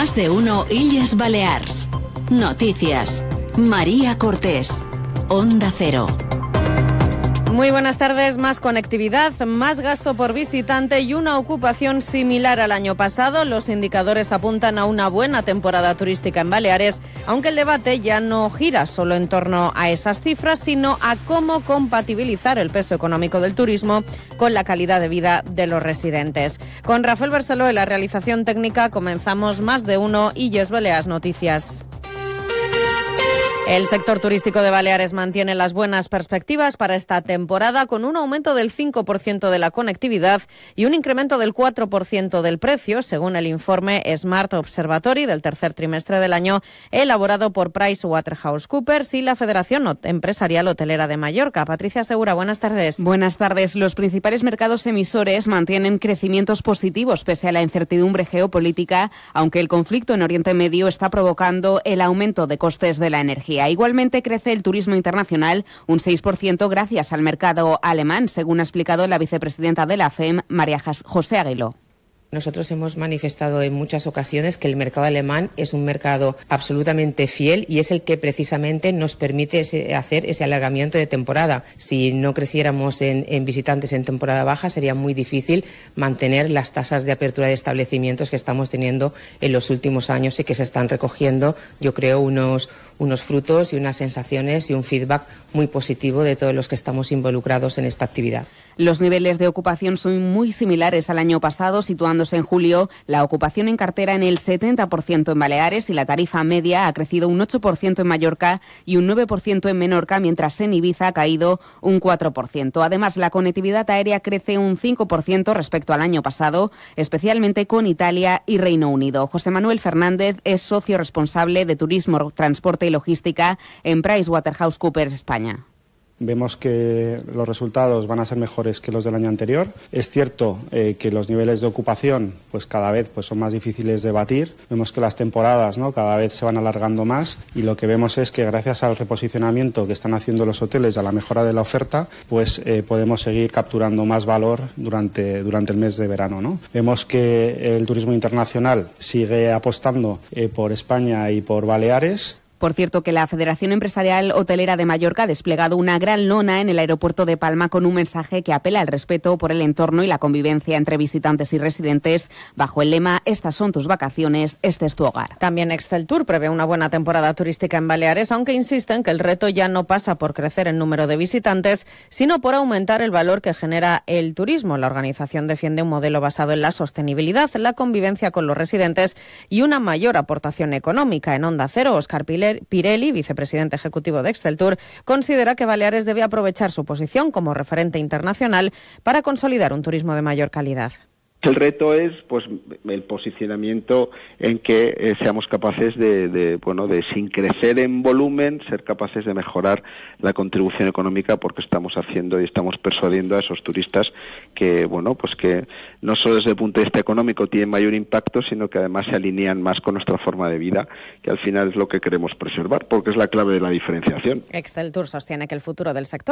Más de uno Illes Balears. Noticias. María Cortés. Onda Cero. Muy buenas tardes. Más conectividad, más gasto por visitante y una ocupación similar al año pasado. Los indicadores apuntan a una buena temporada turística en Baleares, aunque el debate ya no gira solo en torno a esas cifras, sino a cómo compatibilizar el peso económico del turismo con la calidad de vida de los residentes. Con Rafael Barceló en la realización técnica comenzamos Más de uno Illes Balears Noticias. El sector turístico de Baleares mantiene las buenas perspectivas para esta temporada, con un aumento del 5% de la conectividad y un incremento del 4% del precio, según el informe Smart Observatory del tercer trimestre del año, elaborado por PricewaterhouseCoopers y la Federación Empresarial Hotelera de Mallorca. Patricia Segura, buenas tardes. Buenas tardes. Los principales mercados emisores mantienen crecimientos positivos pese a la incertidumbre geopolítica, aunque el conflicto en Oriente Medio está provocando el aumento de costes de la energía. Igualmente crece el turismo internacional un 6% gracias al mercado alemán, según ha explicado la vicepresidenta de la FEM, María José Aguiló. Nosotros hemos manifestado en muchas ocasiones que el mercado alemán es un mercado absolutamente fiel y es el que precisamente nos permite hacer ese alargamiento de temporada. Si no creciéramos en visitantes en temporada baja, sería muy difícil mantener las tasas de apertura de establecimientos que estamos teniendo en los últimos años y que se están recogiendo, yo creo, unos frutos y unas sensaciones y un feedback muy positivo de todos los que estamos involucrados en esta actividad. Los niveles de ocupación son muy similares al año pasado, situándose en julio la ocupación en cartera en el 70% en Baleares y la tarifa media ha crecido un 8% en Mallorca y un 9% en Menorca, mientras en Ibiza ha caído un 4%. Además, la conectividad aérea crece un 5% respecto al año pasado, especialmente con Italia y Reino Unido. José Manuel Fernández es socio responsable de Turismo, Transporte y Logística en PricewaterhouseCoopers España. Vemos que los resultados van a ser mejores que los del año anterior. Es cierto que los niveles de ocupación pues cada vez son más difíciles de batir. Vemos que las temporadas cada vez se van alargando más y lo que vemos es que gracias al reposicionamiento que están haciendo los hoteles y a la mejora de la oferta, podemos seguir capturando más valor durante el mes de verano, Vemos que el turismo internacional sigue apostando por España y por Baleares. Por cierto, que la Federación Empresarial Hotelera de Mallorca ha desplegado una gran lona en el aeropuerto de Palma con un mensaje que apela al respeto por el entorno y la convivencia entre visitantes y residentes bajo el lema «Estas son tus vacaciones, este es tu hogar». También Exceltur prevé una buena temporada turística en Baleares, aunque insisten que el reto ya no pasa por crecer el número de visitantes, sino por aumentar el valor que genera el turismo. La organización defiende un modelo basado en la sostenibilidad, la convivencia con los residentes y una mayor aportación económica. En Onda Cero, Óscar Pirelli, vicepresidente ejecutivo de Exceltur, considera que Baleares debe aprovechar su posición como referente internacional para consolidar un turismo de mayor calidad. El reto es el posicionamiento en que seamos capaces de sin crecer en volumen, ser capaces de mejorar la contribución económica, porque estamos haciendo y estamos persuadiendo a esos turistas que que no solo desde el punto de vista económico tienen mayor impacto, sino que además se alinean más con nuestra forma de vida, que al final es lo que queremos preservar, porque es la clave de la diferenciación. Exceltur sostiene que el futuro del sector